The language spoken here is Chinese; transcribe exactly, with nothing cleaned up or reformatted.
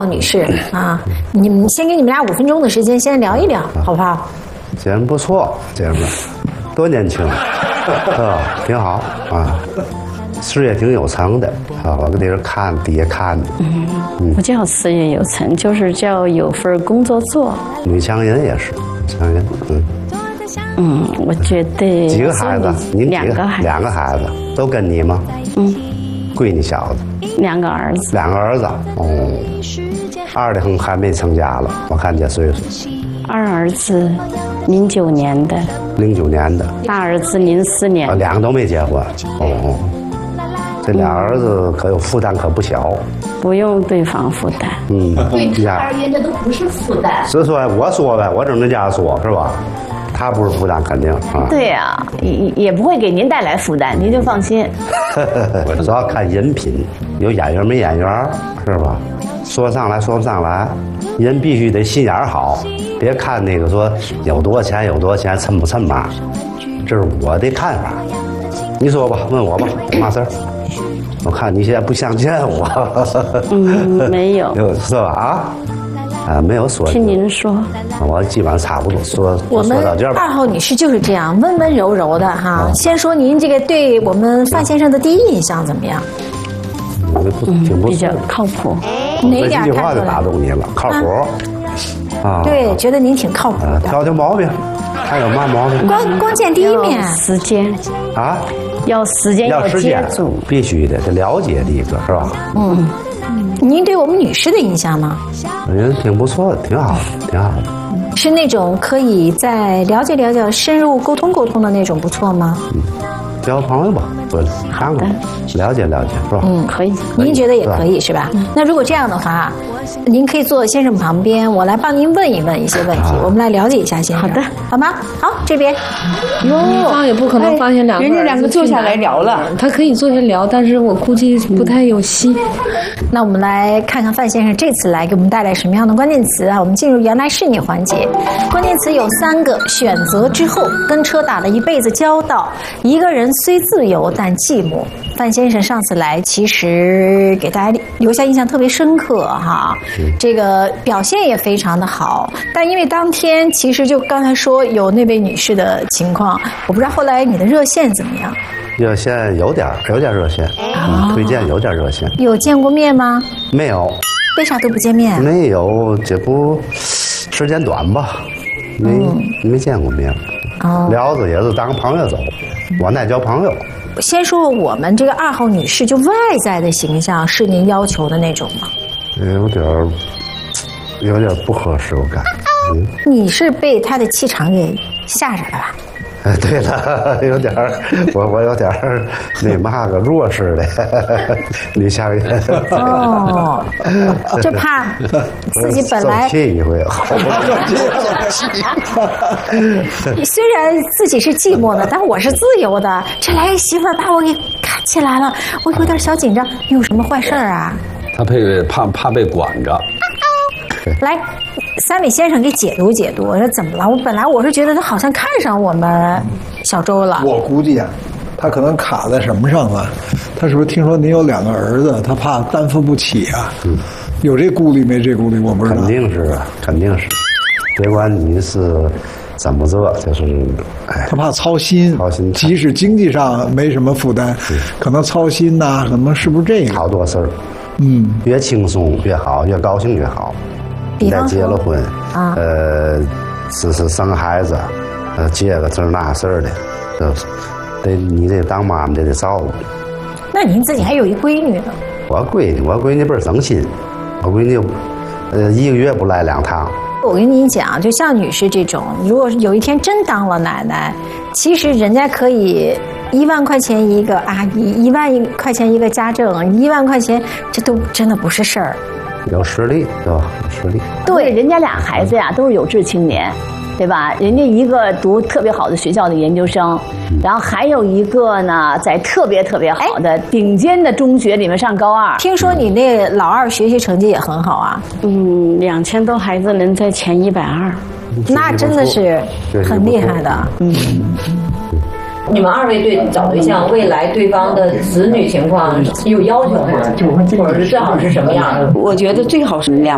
女士啊，你们先给你们俩五分钟的时间，先聊一聊，好不好？ 姐们不错，姐们多年轻，啊，挺好啊，事业挺有成的啊。我跟那人看，底下看的， 嗯，嗯不叫事业有成，就是叫有份工作做。 女强人也是，强人，嗯。 嗯，我觉得几个孩子？您两个孩子， 两个孩子都跟你吗？ 嗯， 闺女小子， 两个儿子， 两个儿子，哦。二的还没成家了，我看这岁数。 二儿子零九年的， 零九年的。 大儿子零四年的， 啊，两个都没结婚。哦，这俩儿子可有负担，可不小。 不用对方负担。 嗯， 对他而言，这都不是负担。 是说我说呗，我只能这样说，是吧？他不是负担，肯定啊。 对呀、啊，也也不会给您带来负担，您就放心。 主要看人品，有眼缘没眼缘，是吧？说上来说不上来，人必须得心眼好，别看那个说有多少钱有多少钱，蹭不蹭嘛，这是我的看法。你说吧，问我吧，有嘛事儿？我看你现在不想见我。 嗯，没有。 有是吧？啊。啊，没有说。 听您说， 我基本上差不多说。 我们二号女士就是这样温温柔柔的哈。哦、先说您这个对我们范先生的第一印象怎么样？ 嗯，挺不比较靠谱。 哪点句话就打动你了？靠谱。 啊，对，觉得您挺靠谱的。 挑挑毛病，还有嘛毛病？ 光光见第一面， 时间啊， 要时间要时间，必须的，得了解第一个是吧？ 嗯。您对我们女士的印象呢？ 我觉得挺不错的，挺好的，挺好的。 是那种可以再了解了解、深入沟通沟通的那种，不错吗？ 嗯，交朋友吧，我看看，了解了解，是吧？ 嗯， 可以。 您觉得也可以是吧？嗯、那如果这样的话，您可以坐先生旁边，我来帮您问一问一些问题，啊、我们来了解一下先生。 好的， 好吗？好，这边。 哟，女方也不可能发现两个、 哎、人家两个坐下来聊了， 他可以坐下聊，但是我估计不太有戏。 嗯、那我们来看看范先生这次来给我们带来什么样的关键词啊？我们进入原来是你环节，关键词有三个：选择之后，跟车打了一辈子交道，一个人虽自由但寂寞。范先生上次来，其实给大家留下印象特别深刻哈，这个表现也非常的好。但因为当天其实就刚才说有那位女士的情况，我不知道后来你的热线怎么样？ 热线有点有点热线，哦、推荐有点热线。 有见过面吗？ 没有。 为啥都不见面？ 没有，这不时间短吧？没、嗯、没见过面。哦，聊着也是当朋友走，我那交朋友。 先说我们这个二号女士，就外在的形象是您要求的那种吗？ 有点有点不合适，我感觉。 嗯、你是被她的气场给吓着了吧？ 哎，对了，有点我我有点那嘛个弱势的女强人。 哦，就怕自己本来。 气一回。 虽然自己是寂寞的，但我是自由的。这来媳妇儿把我给看起来了，我有点小紧张。你有什么坏事儿啊？ 他被怕怕被管着。 来，三位先生给解读解读，我说怎么了？我本来我是觉得他好像看上我们小周了。 我估计啊，他可能卡在什么上了？他是不是听说您有两个儿子，他怕担负不起啊？嗯，有这顾虑没？这顾虑我不知道。 肯定是啊，肯定是。别管你是怎么做，就是哎， 他怕操心， 操心。 即使经济上没什么负担，可能操心呐、啊，什么是不是这个？ 好多事儿， 嗯， 越轻松越好，越高兴越好。你再结了婚，啊，呃，是是生孩子，呃，接个这那事儿的，这得你得当妈妈得得照顾。 那您自己还有一闺女呢？ 我闺女，我闺女倍儿省心，我闺女，呃，一个月不来两趟。 我跟你讲，就像女士这种，如果有一天真当了奶奶，其实人家可以一万块钱一个阿姨，一万块钱一个家政，一万块钱，这都真的不是事儿。 有实力，对吧？有实力。 对，人家俩孩子呀都是有志青年，对吧？人家一个读特别好的学校的研究生，嗯、然后还有一个呢在特别特别好的顶尖的中学里面上高二。 听说你那老二学习成绩也很好啊？ 嗯，两千多孩子能在前一百二， 那真的是很厉害的。嗯。 你们二位对找对象未来对方的子女情况有要求吗？或者是最好是什么样的？ 我觉得最好是两